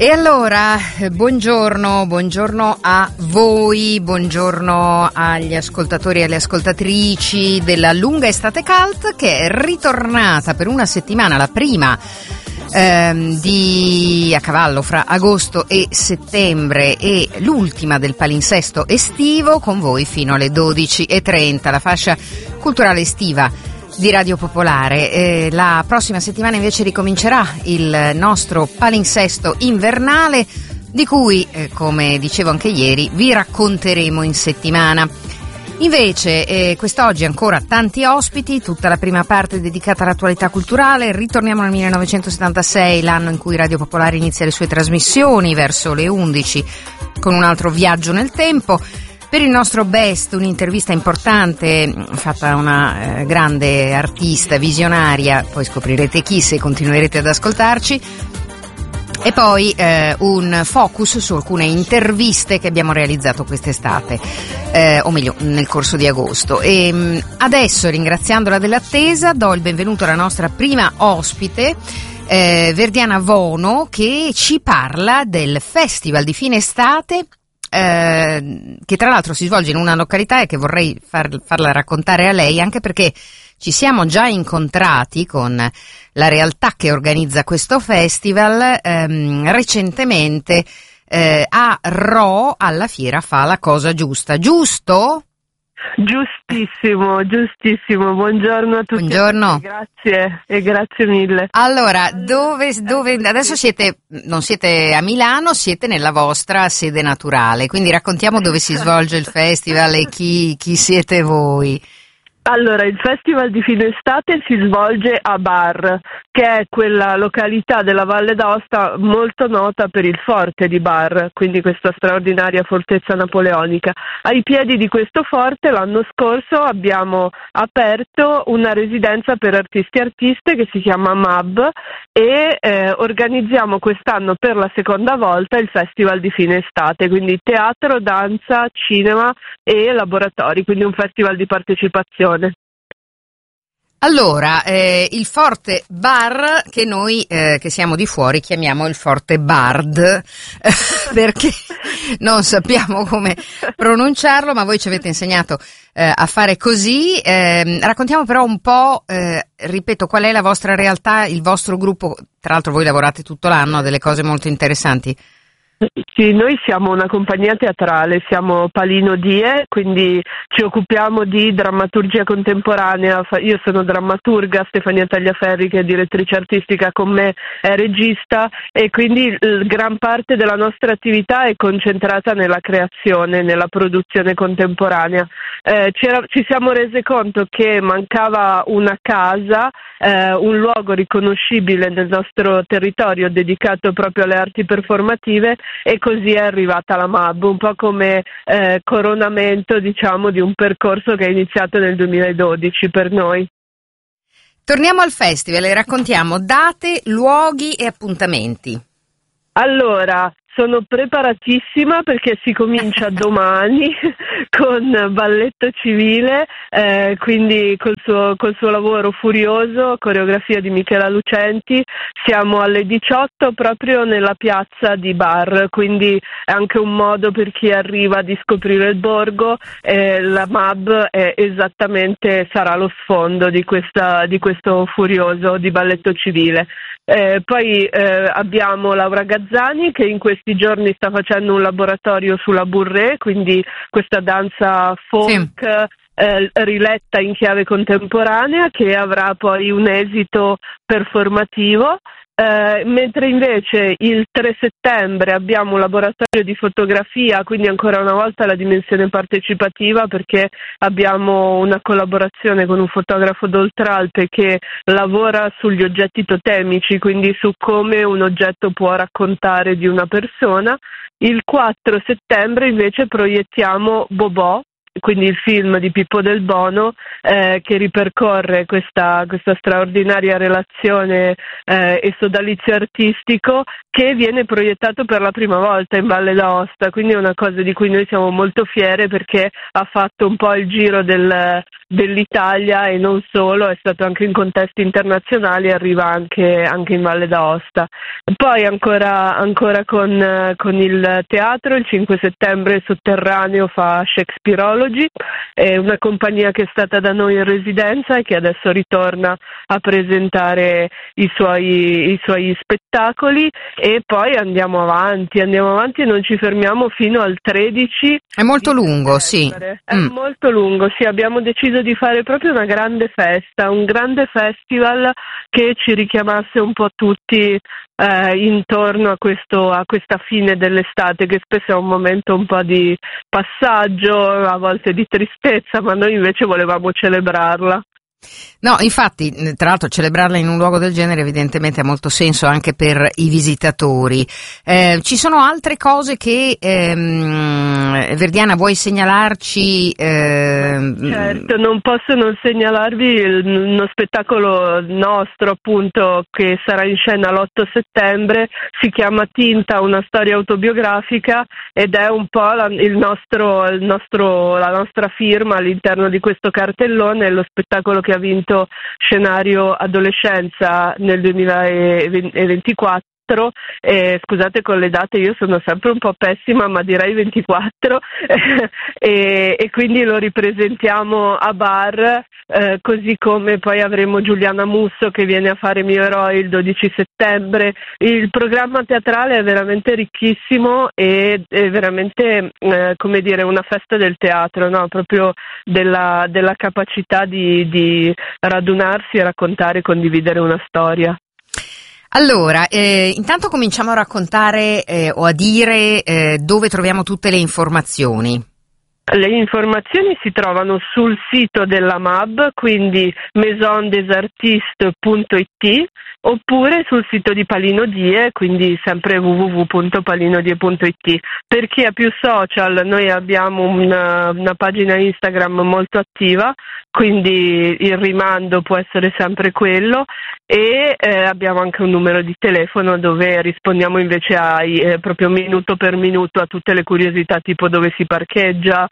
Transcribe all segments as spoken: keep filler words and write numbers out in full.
E allora, buongiorno, buongiorno a voi, buongiorno agli ascoltatori e alle ascoltatrici della lunga estate cult, che è ritornata per una settimana, la prima ehm, di a cavallo fra agosto e settembre e l'ultima del palinsesto estivo, con voi fino alle dodici e trenta, la fascia culturale estiva di Radio Popolare. Eh, la prossima settimana invece ricomincerà il nostro palinsesto invernale, di cui, eh, come dicevo anche ieri, vi racconteremo in settimana. Invece, eh, quest'oggi ancora tanti ospiti, tutta la prima parte dedicata all'attualità culturale. Ritorniamo nel millenovecentosettantasei, l'anno in cui Radio Popolare inizia le sue trasmissioni, verso le undici, con un altro viaggio nel tempo. Per il nostro best, un'intervista importante fatta a una eh, grande artista visionaria, poi scoprirete chi se continuerete ad ascoltarci, e poi eh, un focus su alcune interviste che abbiamo realizzato quest'estate, eh, o meglio nel corso di agosto. E mh, adesso, ringraziandola dell'attesa, do il benvenuto alla nostra prima ospite, eh, Verdiana Vono, che ci parla del festival di fine estate, Eh, che tra l'altro si svolge in una località e che vorrei far, farla raccontare a lei, anche perché ci siamo già incontrati con la realtà che organizza questo festival ehm, recentemente eh, a Rho, alla fiera Fa la cosa giusta, giusto? Giustissimo, giustissimo. Buongiorno a tutti. Buongiorno. Grazie e grazie mille. Allora, dove, dove adesso siete, non siete a Milano, siete nella vostra sede naturale, quindi raccontiamo dove si svolge il festival e chi, chi siete voi. Allora, il festival di fine estate si svolge a Bar, che è quella località della Valle d'Aosta molto nota per il forte di Bar, quindi questa straordinaria fortezza napoleonica. Ai piedi di questo forte l'anno scorso abbiamo aperto una residenza per artisti e artiste che si chiama M A B e eh, organizziamo quest'anno per la seconda volta il festival di fine estate, quindi teatro, danza, cinema e laboratori, quindi un festival di partecipazione. Allora, eh, il Forte Bar, che noi eh, che siamo di fuori chiamiamo il Forte Bard, perché non sappiamo come pronunciarlo, ma voi ci avete insegnato eh, a fare così. Eh, raccontiamo però un po', eh, ripeto, qual è la vostra realtà, il vostro gruppo. Tra l'altro voi lavorate tutto l'anno a delle cose molto interessanti. Sì, noi siamo una compagnia teatrale, siamo Palino Die, quindi ci occupiamo di drammaturgia contemporanea. Io sono drammaturga, Stefania Tagliaferri, che è direttrice artistica con me, è regista, e quindi gran parte della nostra attività è concentrata nella creazione, nella produzione contemporanea. Eh, ci siamo rese conto che mancava una casa, eh, un luogo riconoscibile nel nostro territorio dedicato proprio alle arti performative, e così è arrivata la M A B, un po' come eh, coronamento, diciamo, di un percorso che è iniziato nel duemiladodici per noi. Torniamo al festival e raccontiamo date, luoghi e appuntamenti. Allora, sono preparatissima perché si comincia domani con Balletto Civile, eh, quindi col suo, col suo lavoro Furioso, coreografia di Michela Lucenti. Siamo alle diciotto proprio nella piazza di Bar, quindi è anche un modo per chi arriva di scoprire il borgo. Eh, la M A B è esattamente, sarà lo sfondo di, questa, di questo Furioso di Balletto Civile. Eh, poi eh, abbiamo Laura Gazzani, che in questi giorni sta facendo un laboratorio sulla Bourrée, quindi questa danza folk, sì. eh, riletta in chiave contemporanea, che avrà poi un esito performativo. Eh, mentre invece il tre settembre abbiamo un laboratorio di fotografia, quindi ancora una volta la dimensione partecipativa, perché abbiamo una collaborazione con un fotografo d'Oltralpe che lavora sugli oggetti totemici, quindi su come un oggetto può raccontare di una persona. Il quattro settembre invece proiettiamo Bobò, quindi il film di Pippo Del Bono, eh, che ripercorre questa, questa straordinaria relazione eh, e sodalizio artistico, che viene proiettato per la prima volta in Valle d'Aosta, quindi è una cosa di cui noi siamo molto fiere, perché ha fatto un po' il giro del, dell'Italia e non solo, è stato anche in contesti internazionali, arriva anche, anche in Valle d'Aosta. Poi ancora, ancora con, con il teatro, il cinque settembre Sotterraneo fa Shakespeareology, è una compagnia che è stata da noi in residenza e che adesso ritorna a presentare i suoi, i suoi spettacoli, e poi andiamo avanti, andiamo avanti e non ci fermiamo fino al tredici. È molto lungo, sì. È mm. molto lungo, sì, abbiamo deciso di fare proprio una grande festa, un grande festival che ci richiamasse un po' tutti eh, intorno a questo, a questa fine dell'estate, che spesso è un momento un po' di passaggio, a volte di tristezza, ma noi invece volevamo celebrarla. No, infatti, tra l'altro celebrarla in un luogo del genere evidentemente ha molto senso anche per i visitatori. Eh, ci sono altre cose che ehm, Verdiana vuoi segnalarci? Eh... Certo, non posso non segnalarvi il, uno spettacolo nostro appunto che sarà in scena l'otto settembre, si chiama Tinta, una storia autobiografica, ed è un po' la, il nostro, il nostro, la nostra firma all'interno di questo cartellone, lo spettacolo che ha vinto Scenario Adolescenza nel duemilaventiquattro. Eh, scusate con le date, io sono sempre un po' pessima, ma direi ventiquattro, e, e quindi lo ripresentiamo a Bar, eh, così come poi avremo Giuliana Musso che viene a fare Mio Eroe il dodici settembre. Il programma teatrale è veramente ricchissimo e è veramente eh, come dire una festa del teatro, no? Proprio della, della capacità di, di radunarsi e raccontare e condividere una storia. Allora, eh, intanto cominciamo a raccontare eh, o a dire eh, dove troviamo tutte le informazioni. Le informazioni si trovano sul sito della M A B, quindi maison des artistes punto it, oppure sul sito di Palino Die, quindi sempre w w w punto palinodie punto it. Per chi ha più social, noi abbiamo una, una pagina Instagram molto attiva, quindi il rimando può essere sempre quello, e eh, abbiamo anche un numero di telefono dove rispondiamo invece ai, eh, proprio minuto per minuto a tutte le curiosità, tipo dove si parcheggia,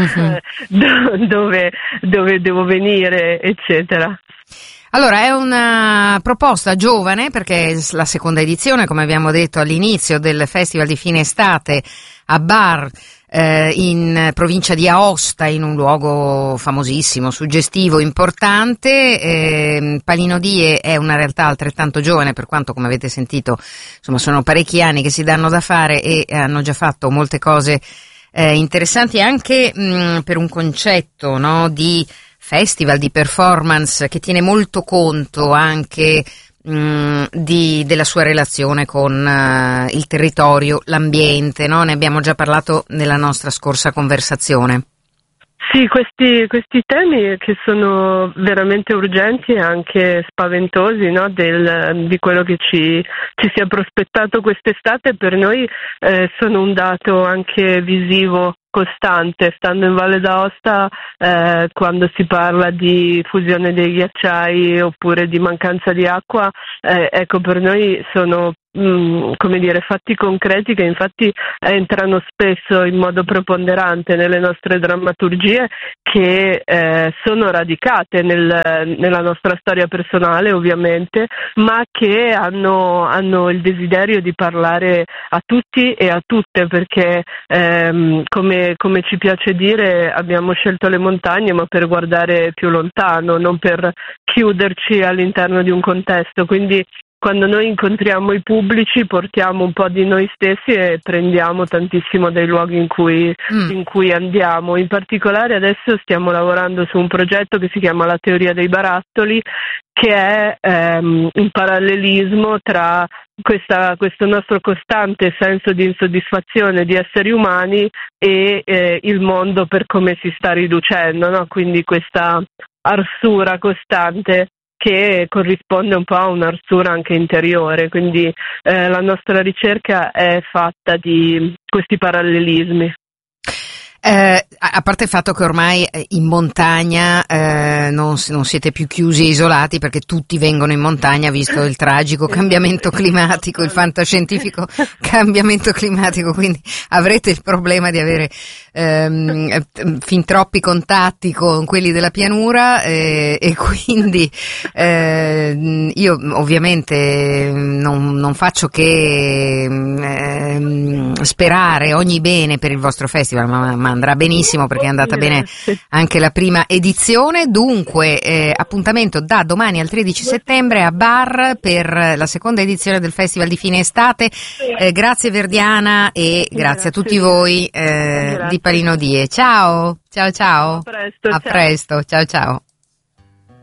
mm-hmm. dove, dove devo venire, eccetera. Allora, è una proposta giovane perché è la seconda edizione, come abbiamo detto all'inizio, del Festival di fine estate a Bar, eh, in provincia di Aosta, in un luogo famosissimo, suggestivo, importante. Eh, Palino Die è una realtà altrettanto giovane, per quanto, come avete sentito, insomma, sono parecchi anni che si danno da fare e hanno già fatto molte cose eh, interessanti anche mh, per un concetto, no, di festival, di performance che tiene molto conto anche mh, di, della sua relazione con uh, il territorio, l'ambiente, no? Ne abbiamo già parlato nella nostra scorsa conversazione. Sì, questi, questi temi che sono veramente urgenti e anche spaventosi, no? Del, di quello che ci, ci si è prospettato quest'estate, per noi eh, sono un dato anche visivo costante. Stando in Valle d'Aosta, eh, quando si parla di fusione dei ghiacciai oppure di mancanza di acqua, eh, ecco, per noi sono Mm, come dire, fatti concreti che infatti entrano spesso in modo preponderante nelle nostre drammaturgie, che eh, sono radicate nel, nella nostra storia personale ovviamente, ma che hanno, hanno il desiderio di parlare a tutti e a tutte, perché ehm, come, come ci piace dire, abbiamo scelto le montagne ma per guardare più lontano, non per chiuderci all'interno di un contesto. Quindi quando noi incontriamo i pubblici portiamo un po' di noi stessi e prendiamo tantissimo dai luoghi in cui, mm. in cui andiamo. In particolare adesso stiamo lavorando su un progetto che si chiama La teoria dei barattoli, che è ehm, un parallelismo tra questa, questo nostro costante senso di insoddisfazione di esseri umani e eh, il mondo per come si sta riducendo, no? Quindi questa arsura costante che corrisponde un po' a un'arsura anche interiore, quindi eh, la nostra ricerca è fatta di questi parallelismi. Eh, a parte il fatto che ormai in montagna eh, non, non siete più chiusi e isolati, perché tutti vengono in montagna visto il tragico cambiamento climatico, il fantascientifico cambiamento climatico, quindi avrete il problema di avere ehm, fin troppi contatti con quelli della pianura eh, e quindi eh, io ovviamente non, non faccio che eh, sperare ogni bene per il vostro festival, ma, ma andrà benissimo perché è andata bene anche la prima edizione. Dunque eh, appuntamento da domani al tredici settembre a Bar per la seconda edizione del festival di fine estate. Eh, grazie Verdiana e grazie, grazie a tutti voi eh, di Palino Die. Ciao, ciao ciao. A presto. A ciao. presto, ciao ciao.